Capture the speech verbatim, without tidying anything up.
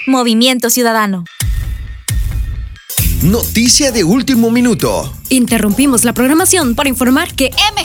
Movimiento Ciudadano. Noticia de último minuto. Interrumpimos la programación para informar que M